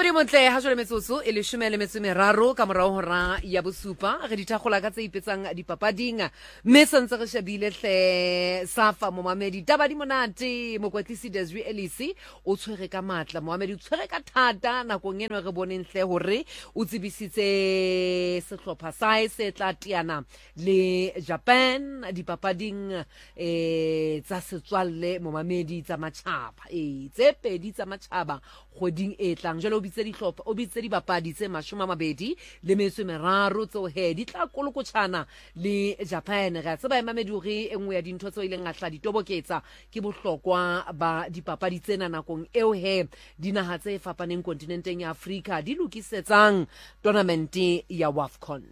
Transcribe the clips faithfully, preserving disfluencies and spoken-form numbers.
Mabedi montle ha jole metsotso e leshome le metso e meraro ka morao hora ya bosupa re di thagola ka tse ipetsang dipapading mme sentse re shebile hle Safa Momamedi taba di monate mokwetlisi Desiree Elisi o tshwere ka matla Momamedi o tshwere ka thata nakong eno re boneng hle hore o tsebisitse sehlopha sa se tla tiana le Japan dipapading eh tsa setswalle Momamedi tsa matjhaba eh tse pedi tsa matjhaba kgoding e tlang jalo o bitse dihlopha o bitse dibapadi tse mashome a mabedi le metso e meraro tseo he di tla kolokotshana le Japan ga tseba Mamedi hore engwe ya dintho tseo ile ngahla ditoboketsa ke bohlokwa ba dipapadi tsena nakong eo he dinaha tse fapaneng kontinenteng ya Afrika di lokisetsang tournament ya WAFCON.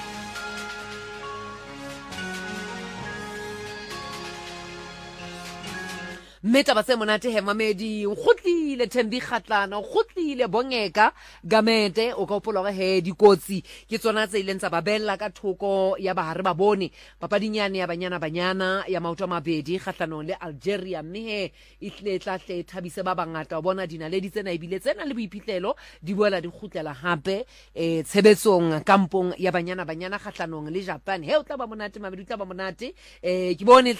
Meta ba se monate he Mamedi o kgutlile Thembi Kgatlana o kgutlile Bongeka Gamete o ka opologa he dikotsi ke tsona tse ileng tsa babella ka thoko ya bahare ba bone papadinyane ya banyana banyana ya maoto a mabedi kgatlanong le Algeria mme he ihle tla hle thabise ba bangata o bona dina le ditsena ebile tsena le boiphitlelo di boela di kgutlela hape eh tshebetsong kampong ya banyana banyana kgatlanong le Japan he o tla ba monate Mamedi o tla ba monate eh ke bone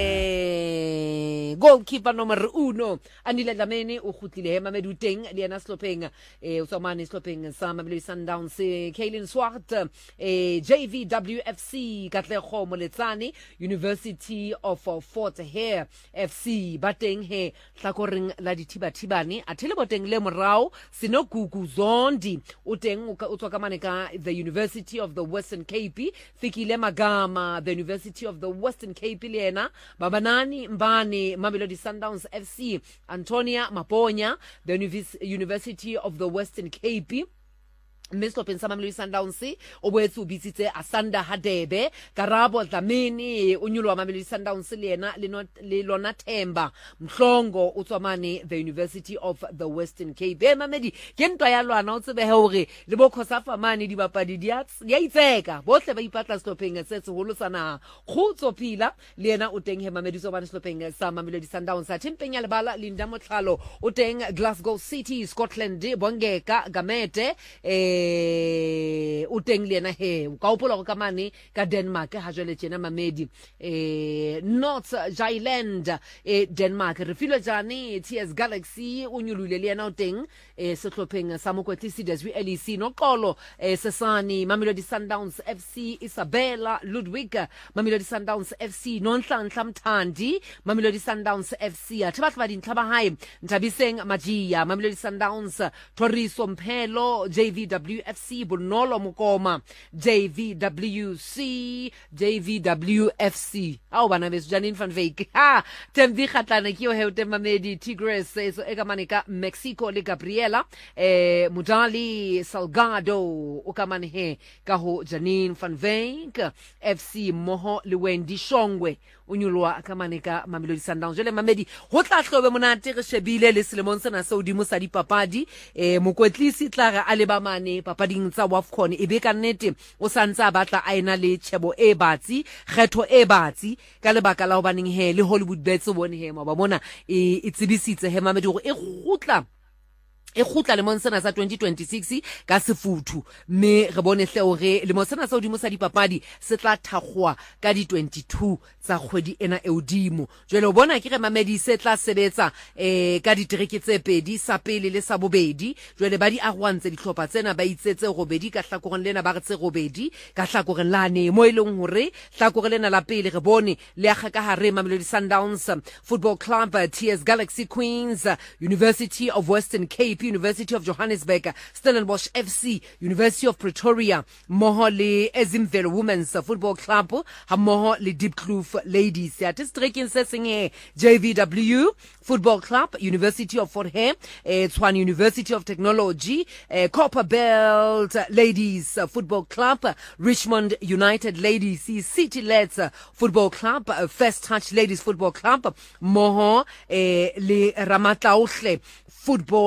hle goal keeper number uno Anile Dlamini o khutlile he Mamedi uteng le yena slopheng eh o tsomane slopheng sa Mamelodi Sundowns Kaylin Swart eh J V W F C Katlego Moletsane University of Fort Hare F C bateng he hlakoreng la dithiba thibane athele boteng le morao sino Gugu Zondi o teng o tswa ka mane ka the University of the Western Cape Fikile Magama the University of the Western Cape le yena babanani mbane Mamelodi Sundowns F C Antonia Maponya the University of the Western Cape Mister Pensa Mamelodi Sundowns o boetse o bitsitse Asanda Hadebe Karabo Dlamini o nyulwa Mamelodi Sundowns le yena le lona Themba Mhlongo o tswamane the University of the Western Cape e Mamedi ke ntwa ya lwana o tsebe he hore le bokhosafa mane di bapadi dia ya itseka bohle ba ipatla stopping se se holosana khutso phila le yena o teng he Mamedi tswamane stopping sa Mamelodi Sundowns a timpeng ya lebala Linda Motlhalo o teng Glasgow City Scotland Bongeka Gamete eh o teng le yena he o ka opola go ka mane ka Denmark ha jwale tjena Mamedi eh North Jylland eh Denmark re filo jane T S Galaxy o nyulule le yena o teng eh sehlopheng sa mokwetlisi Desiree Elisi no qolo eh Sesani Mamelodi Sundowns F C Isabella Ludwig Mamelodi Sundowns F C Nonhlanhla Mthandi Mamelodi Sundowns F C a thabatla dintlha ba hae Ntabiseng Majia Mamelodi Sundowns Toriso Mphelo J V W F C Bonolo Mokoma J V W C J V W F C aw bana beso Janine van Wyk ha Thembi Kgatlana ke yo he o teng Mamedi Tigres eso e ka mane ka Mexico le Gabriela eh Mudali Salgado o ka mane he ka ho Janine van Wyk F C moho le Wendy Shongwe o nyulwa ka mane ka Mamelodi Sundowns jele Mamedi ho tla hlobe monate re shebile le selemong sena sa odimo sa dipapadi eh mokwetlisi tla a le ba mane papading tsa WAFCON e be ka nnete o santsa batla a ena le tshebo e batsi kgetho e batsi ka lebaka la ho baneng he le Hollywood Bets o bone he ba bona e tsebisitse he Mamedi gore e gutla e gutla le monsena sa twenty twenty-six ka sefuthu me re bone hle hore le monsena sa odimo sa dipapadi se tla thagwa ka di twenty-two tsa kgwedi ena e odimo jwale o bona ke re Mamedi se tla sebetsa eh ka ditreke tse pedi sa pele le sa bobedi jwale ba di arwantse dihlopha tsena ba itsetse robedi ka hlakoreng lena ba re tse robedi ka hlakoreng lane mo ileng hore hlakoreng lena la pele re bone le ya ga ka hare Mamelodi Sundowns Football Club T S Galaxy Queens University of Western Cape University of Johannesburg Stellenbosch F C University of Pretoria moho le Ezimvelo Women's Football Club ha moho le Diepkloof Ladies ya tstreking se senge J V W Football Club University of Fort Hare eh, Tshwane University of Technology eh, Copper Belt Ladies Football Club Richmond United Ladies City Lets Football Club First Touch Ladies Football Club moho eh, le Ramatlaohle Football Club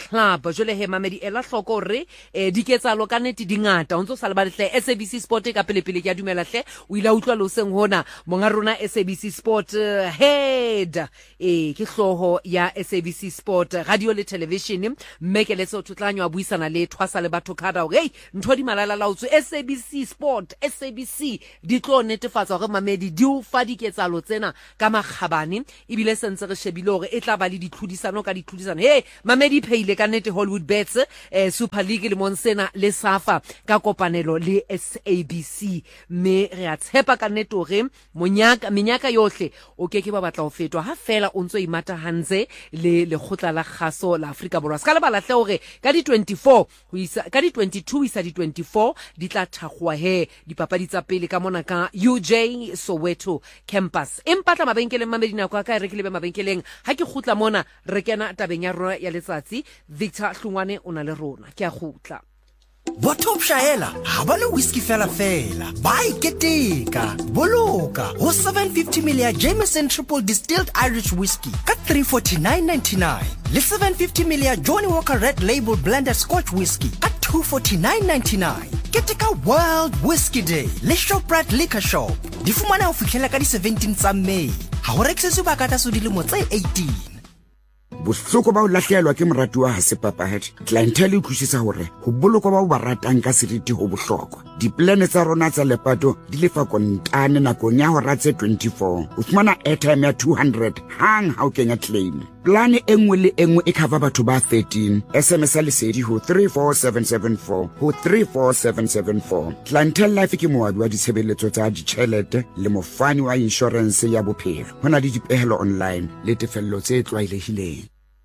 club jole he mamedi ela hloko re eh, diketsalo ka nete dingata o ntse sa le batle S A B C Sport ka pele pele ke a dumela hle o ila utlwa lo seng hona monga rona S A B C Sport uh, head eh ke hloho ya S A B C Sport radio le television mme ke letso thutlanywa a buisana le thwasa le batho kada o hey ntho di malala la utsu S A B C Sport S A B C di tlo netefatsa gore mamedi di o fa diketsalo tsena ka magabane ibile sentse re shebile gore e tla ba le ditlhodisano ka ditlhodisano hey mamedi pheile ka nete Hollywood Bets eh, Super League le monsena le safa ka kopanelo le S A B C me re a tshepa ka nete gore monyaka menyaka yohle o ke ke ba batla ho fetwa ha fela o ntso imata hanze le le khotla la kgaso la Afrika Borwa ska le ba lahle hore ka di twenty-four ho isa ka di twenty-two isa di twenty-four di tla thagwa he dipapadi tsa pele ka mona ka U J Soweto campus empa tla mabenkeleng mamedina kwa ka re ke lebe mabenkeleng ha ke khutla mona re kena tabeng ya rona ya letsatsi Victor Hlungwane o na le rona ke a khutla Botop Shaela ha ba le whisky fela fela ba iketeka boloka ho seven fifty milliliters Jameson Triple Distilled Irish Whiskey ka three forty-nine ninety-nine le seven fifty milliliters Johnny Walker Red Label Blended Scotch Whiskey ka two forty-nine ninety-nine keteka World Whiskey Day le Shoprite Liquor Shop di fumana ho fihlela ka di seventeen tsa May ha ho rekisetswe ba ka tsa dilemo tse eighteen Bohloko ba o lahlehelwa ke morati wa Hasepapahadi clientele e thushisa hore ho boloko ba o ba ratang ka seriti ho bohlokwa diplane tsa rona tsa lepato di lefa kontane nakong ya hora tse twenty-four o fumana airtime ya two hundred hang ha o kenya claim plane engwe le engwe e cover batho ba thirteen S M S a lesedi ho three four seven seven four ho three four seven seven four clientele life ke moabi wa ditshebeletso tsa ditjhelete le mofani wa insurance ya bophelo hona le dipehelo online le tefello tse tlwaelehileng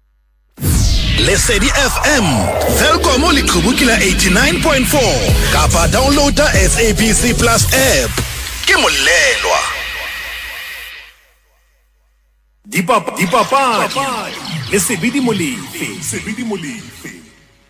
Lesedi F M Telkom le Qhubukela eighty-nine point four kapa downloada S A B C Plus app ke molelwa Dipapa dipapa le sebidi molefe sebidi molefe